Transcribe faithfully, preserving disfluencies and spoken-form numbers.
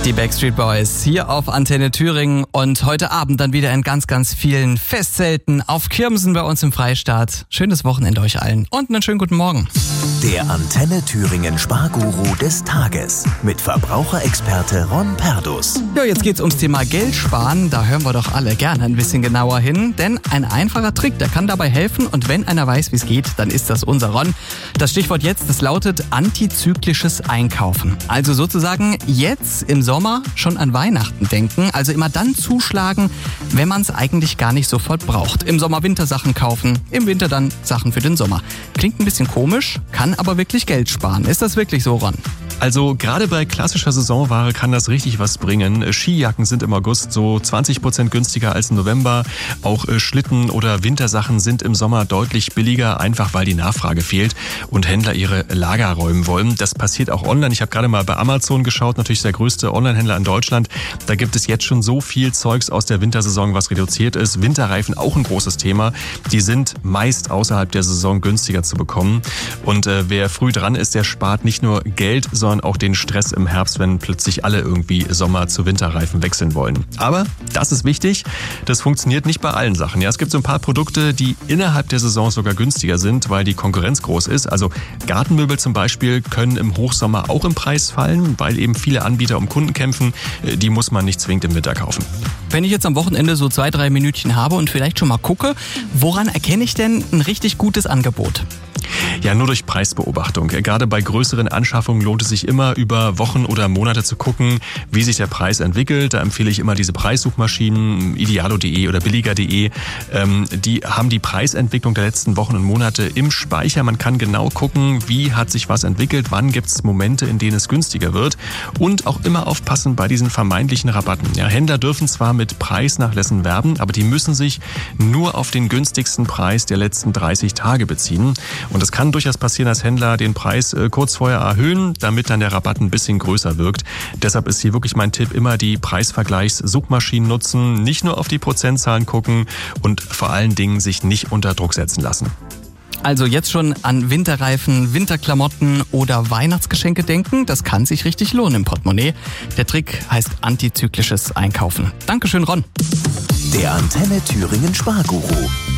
Die Backstreet Boys hier auf Antenne Thüringen und heute Abend dann wieder in ganz, ganz vielen Festzelten auf Kirmesen bei uns im Freistaat. Schönes Wochenende euch allen und einen schönen guten Morgen. Der Antenne Thüringen Sparguru des Tages mit Verbraucherexperte Ron Perdus. Ja, jetzt geht's ums Thema Geld sparen. Da hören wir doch alle gerne ein bisschen genauer hin, denn ein einfacher Trick, der kann dabei helfen und wenn einer weiß, wie es geht, dann ist das unser Ron. Das Stichwort jetzt, das lautet antizyklisches Einkaufen. Also sozusagen jetzt im Sommer schon an Weihnachten denken, also immer dann zuschlagen, wenn man es eigentlich gar nicht sofort braucht. Im Sommer Wintersachen kaufen, im Winter dann Sachen für den Sommer. Klingt ein bisschen komisch, kann aber wirklich Geld sparen. Ist das wirklich so, Ron? Also gerade bei klassischer Saisonware kann das richtig was bringen. Skijacken sind im August so zwanzig Prozent günstiger als im November. Auch Schlitten- oder Wintersachen sind im Sommer deutlich billiger, einfach weil die Nachfrage fehlt und Händler ihre Lager räumen wollen. Das passiert auch online. Ich habe gerade mal bei Amazon geschaut, natürlich der größte Onlinehändler in Deutschland. Da gibt es jetzt schon so viel Zeugs aus der Wintersaison, was reduziert ist. Winterreifen auch ein großes Thema. Die sind meist außerhalb der Saison günstiger zu bekommen. Und äh, wer früh dran ist, der spart nicht nur Geld, sondern auch den Stress im Herbst, wenn plötzlich alle irgendwie Sommer- zu Winterreifen wechseln wollen. Aber das ist wichtig, das funktioniert nicht bei allen Sachen. Ja, es gibt so ein paar Produkte, die innerhalb der Saison sogar günstiger sind, weil die Konkurrenz groß ist. Also Gartenmöbel zum Beispiel können im Hochsommer auch im Preis fallen, weil eben viele Anbieter um Kunden kämpfen. Die muss man nicht zwingend im Winter kaufen. Wenn ich jetzt am Wochenende so zwei, drei Minütchen habe und vielleicht schon mal gucke, woran erkenne ich denn ein richtig gutes Angebot? Ja, nur durch Preisbeobachtung. Gerade bei größeren Anschaffungen lohnt es sich immer, über Wochen oder Monate zu gucken, wie sich der Preis entwickelt. Da empfehle ich immer diese Preissuchmaschinen, idealo punkt de oder billiger punkt de. Ähm, die haben die Preisentwicklung der letzten Wochen und Monate im Speicher. Man kann genau gucken, wie hat sich was entwickelt, wann gibt es Momente, in denen es günstiger wird. Und auch immer aufpassen bei diesen vermeintlichen Rabatten. Ja, Händler dürfen zwar mit Preisnachlässen werben, aber die müssen sich nur auf den günstigsten Preis der letzten dreißig Tage beziehen. Und es kann durchaus passieren, dass Händler den Preis äh, kurz vorher erhöhen, damit dann der Rabatt ein bisschen größer wirkt. Deshalb ist hier wirklich mein Tipp, immer die Preisvergleichssuchmaschinen nutzen, nicht nur auf die Prozentzahlen gucken und vor allen Dingen sich nicht unter Druck setzen lassen. Also jetzt schon an Winterreifen, Winterklamotten oder Weihnachtsgeschenke denken, das kann sich richtig lohnen im Portemonnaie. Der Trick heißt antizyklisches Einkaufen. Dankeschön, Ron. Der Antenne Thüringen Sparguru